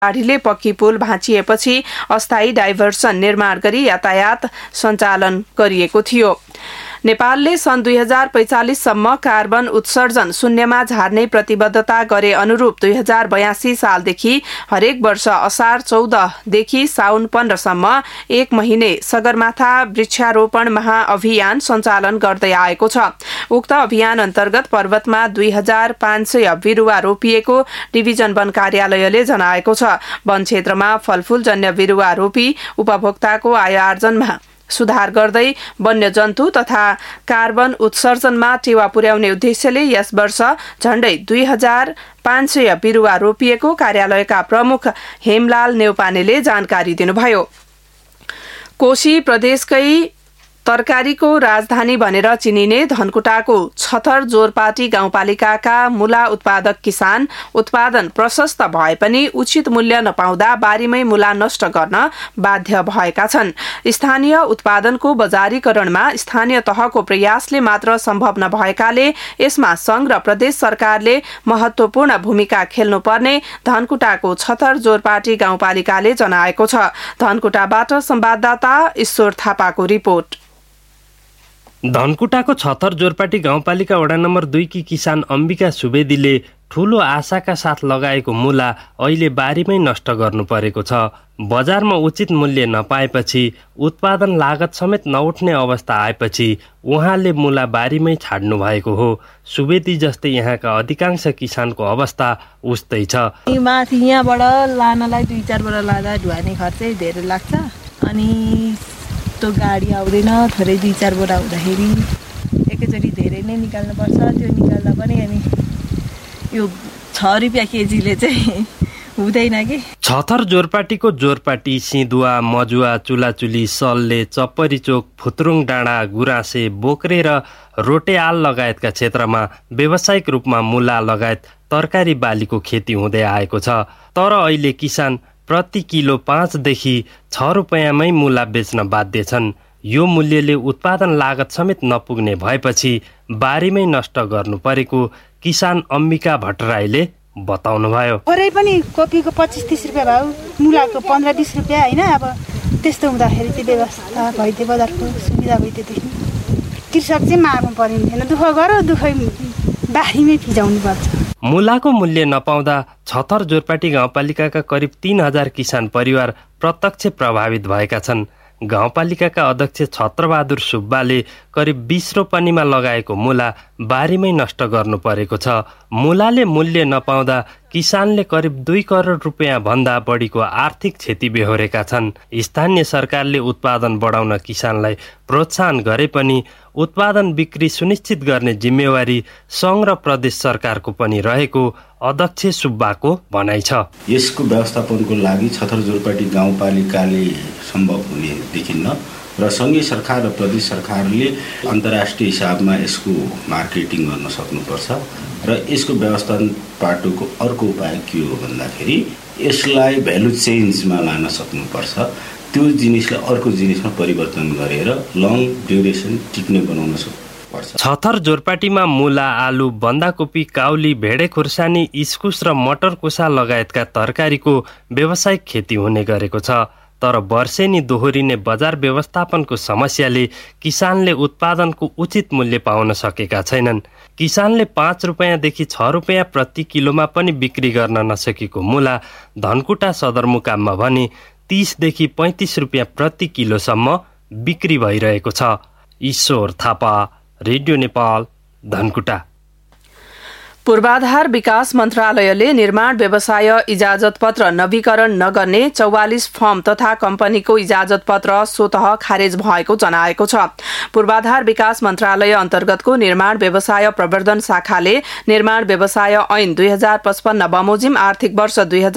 बाढीले पक्की पुल भाँचिएपछि अस्थायी डाइभर्सन निर्माण गरी यातायात सञ्चालन गरिएको थियो। नेपालले सन् 2045 सम्म कार्बन उत्सर्जन शून्यमा झार्ने प्रतिबद्धता गरे अनुरूप 2082 सालदेखि हरेक वर्ष असार 14 देखि साउन 15 सम्म 1 महिने सगरमाथा वृक्षारोपण महाअभियान सञ्चालन गर्दै आएको छ। उक्त अभियान अन्तर्गत पर्वतमा 2500 बिरुवा रोपिएको डिभिजन वन कार्यालयले जनाएको छ। वन क्षेत्रमा फलफूलजन्य बिरुवा रोपी उपभोक्ताको आय आर्जनमा सुधार गर्दै वन्यजन्तु तथा कार्बन उत्सर्जनमा टेवा पुर्याउने उद्देश्यले यस वर्ष झण्डै 2500 बिरुवा रोपिएको कार्यालयका प्रमुख हेमलाल नेउपानेले जानकारी दिनुभयो। कोशी प्रदेशकै तरकारीको राजधानी भनेर चिनिने धनकुटाको छथर जोरपाटी गाउँपालिकाका मुला उत्पादक किसान उत्पादन प्रशस्त भए पनि उचित मूल्य नपाउँदा बारीमै मुला नष्ट गर्न बाध्य भएका छन्। स्थानीय उत्पादनको बजारीकरणमा स्थानीय तहको प्रयासले मात्र सम्भव नभएकाले यसमा संघ र प्रदेश सरकारले महत्वपूर्ण भूमिका खेल्नुपर्ने धनकुटाको छथर जोरपाटी गाउँपालिकाले जनाएको छ। धनकुटाबाट संवाददाता ईश्वर थापाको रिपोर्ट। धनकुटाको छथर जोरपाटी गाउँपालिका वडा नम्बर 2 की किसान अम्बिका सुवेदीले ठूलो आशाका साथ लगाएको मुला अहिले बारीमै नष्ट गर्नु परेको छ। बजारमा उचित मूल्य नपाएपछि उत्पादन लागत समेत नउठ्ने अवस्था आएपछि उहाँले मुला बारीमै छाड्नु भएको हो। सुवेदी जस्तै यहाँका अधिकांश किसानको अवस्था उस्तै छ। माथि यहाँबाट लानलाई 2-4 बोरा लाँदा ढुवानी खर्चै धेरै लाग्छ अनि त्यो गाडी आउँदैन। थोरै 2-4 बोरा हुँदाखेरि एकैचोटि धेरै नै निकाल्नुपर्छ। त्यो निकाल्दा पनि अनि यो 6 रुपियाँ केजीले चाहिँ हुँदैन कि। छथर जोरपाटीको जोरपाटी, सिँधुवा, मजुवा, चुलाचुली, सल्ले, चप्परी चोक, फुत्रुङ डाँडा, गुराँसे, बोक्रे र रोटेआल लगायतका क्षेत्रमा व्यावसायिक रूपमा मुला लगायत तरकारी बालीको खेती हुँदै आएको छ। तर अहिले किसान प्रति किलो 5 देखि 6 रुपियाँमै मुला बेच्न बाध्य छन्। यो मूल्यले उत्पादन लागत समेत नपुग्ने भएपछि बारीमै नष्ट गर्नु परेको किसान अम्बिका भट्टराईले बताउनुभयो। थोरै पनि कोपीको 25-30 रुपियाँ भाउ, मुलाको 15-20 रुपियाँ हैन। अब त्यस्तो हुँदाखेरि चाहिँ व्यवस्था भइदिए, बजारको सुविधा भइदिएदेखि कृषक चाहिँ मार्नु परिँदैन। दुःख गर दुःखै बारीमै फिजाउनु पर्छ। मुलाको मूल्य नपाउँदा छथर जोरपाटी गाउँपालिकाका करिब 3000 किसान परिवार प्रत्यक्ष प्रभावित भएका छन्। गाउँपालिकाका अध्यक्ष छत्रबहादुर सुब्बाले करिब 20 रोपनीमा लगाएको मुला बारीमै नष्ट गर्नु परेको छ। मुलाले मूल्य नपाउँदा किसानले करिब 2 करोड रुपियाँ भन्दा बढीको आर्थिक क्षति बेहोरेका छन्। स्थानीय सरकारले उत्पादन बढाउन किसानलाई प्रोत्साहन गरे पनि उत्पादन बिक्री सुनिश्चित गर्ने जिम्मेवारी सङ्घ र प्रदेश सरकारको पनि रहेको अध्यक्ष सुब्बाको भनाइ छ। यसको व्यवस्थापनको लागि छथर जोरपाटी गाउँपालिकाले सम्भव हुने देखिन्न र सङ्घीय सरकार र प्रदेश सरकारले अन्तर्राष्ट्रिय हिसाबमा यसको मार्केटिङ गर्न सक्नुपर्छ र यसको व्यवस्थापन पाटोको अर्को उपाय के हो भन्दाखेरि यसलाई भ्यालु चेन्जमा लान सक्नुपर्छ। त्यो जिनिसलाई अर्को जिनिसमा परिवर्तन गरेर लङ ड्युरेसन टिक्ने बनाउन सक्नुपर्छ। छथर जोरपाटीमा मुला, आलु, बन्दाकोपी, काउली, भेडे खुर्सानी, इस्कुस र मटर कोसा लगायतका तरकारीको व्यावसायिक खेती हुने गरेको छ। तर वर्षेनी दोहोरिने बजार व्यवस्थापनको समस्याले किसानले उत्पादनको उचित मूल्य पाउन सकेका छैनन्। किसानले 5 रुपियाँदेखि 6 रुपियाँ प्रति किलोमा पनि बिक्री गर्न नसकेको मुला धनकुटा सदरमुकाममा भने 30 देखि 35 रुपियाँ प्रति किलोसम्म बिक्री भइरहेको छ। ईश्वर थापा, रेडियो नेपाल, धनकुटा। पूर्वाधार विकास मन्त्रालयले निर्माण व्यवसाय इजाजत पत्र नवीकरण नगर्ने 44 फर्म तथा कम्पनीको इजाजत पत्र स्वतः खारेज भएको जनाएको छ। पूर्वाधार विकास मन्त्रालय अन्तर्गतको निर्माण व्यवसाय प्रवर्धन शाखाले निर्माण व्यवसाय ऐन 2055 बमोजिम आर्थिक वर्ष